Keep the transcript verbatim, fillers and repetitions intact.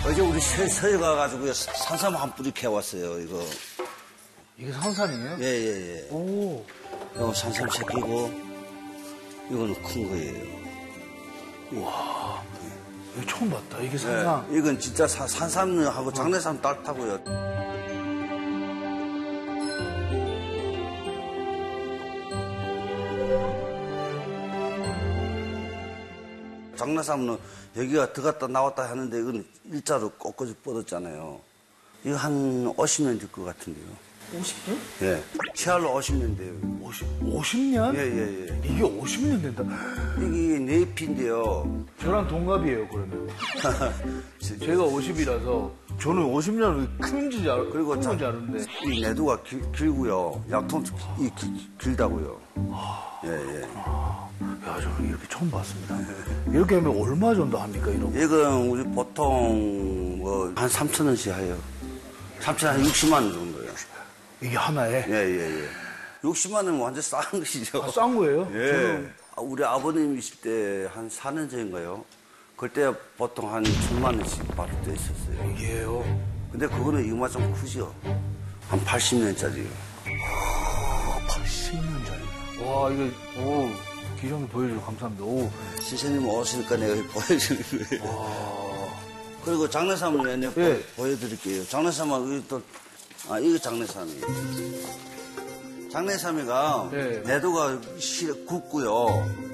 어제 우리 서, 서해 가가지고 산삼 한 뿌리 캐왔어요, 이거. 이게 산삼이에요? 예, 예, 예. 오. 이거 산삼 새끼고, 이거는 큰 거예요. 와. 이거 처음 봤다. 이게 산삼. 네, 이건 진짜 사, 산삼하고 장내삼 따뜻하고요. 장내삼은 여기가 들어갔다 나왔다 하는데 이건 일자로 꺾어서 뻗었잖아요. 이거 한 오십 년 될 것 같은데요. 오십 년? 예. 치알로 오십 년 돼요. 오십, 오십 년? 예, 예, 예. 이게 오십 년 된다. 이게 네잎인데요. 저랑 동갑이에요, 그러면. 제가 오십이라서 저는 오십 년을 큰지 알, 그리고 큰 자, 건지 아는데. 이 내두가 길, 길고요. 약통 이 길, 길다고요. 예, 예. 야, 저 이렇게 처음 봤습니다. 이렇게 하면 얼마 정도 합니까, 이런 거? 이건 우리 보통 뭐 한 삼천 원씩 해요. 삼천 한 육십만 원 정도요. 이게 하나에? 예, 예, 예. 육십만 원은 완전 싼 것이죠. 아, 싼 거예요? 예. 저는... 우리 아버님이실 때 한 사 년 전인가요? 그때 보통 한 천만 원씩 받을 때 있었어요. 이게요? 근데 그거는 이거만 좀 크죠. 한 팔십 년짜리요. 팔십 년짜리. 와, 이게, 오, 기정도 보여주고 감사합니다. 오. 선생님 오시니까 내가 보여주는 거예요. 와. 그리고 장내삼을 내가 예. 보여드릴게요. 장내삼하고 이거 또, 아, 이거 장내삼이에요. 장내삼이가 네. 내도가 시, 굵고요.